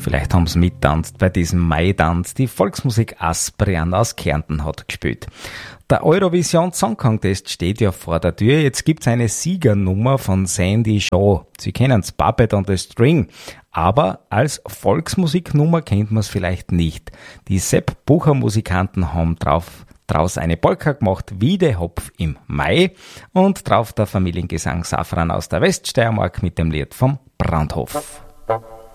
Vielleicht haben sie mittanzt bei diesem Maitanz. Die Volksmusik Asprian aus Kärnten hat gespielt. Der Eurovision Song Contest steht ja vor der Tür. Jetzt gibt's eine Siegernummer von Sandy Shaw. Sie kennen's, Puppet on the String. Aber als Volksmusiknummer kennt man es vielleicht nicht. Die Sepp Bucher Musikanten haben draus eine Polka gemacht, wie der Hopf im Mai. Und drauf der Familiengesang Safran aus der Weststeiermark mit dem Lied vom Brandhof.